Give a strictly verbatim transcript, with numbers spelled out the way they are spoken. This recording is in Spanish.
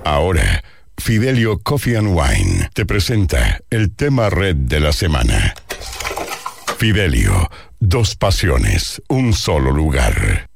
Ahora, Fidelio Coffee and Wine te presenta el tema red de la semana. Fidelio, dos pasiones, un solo lugar.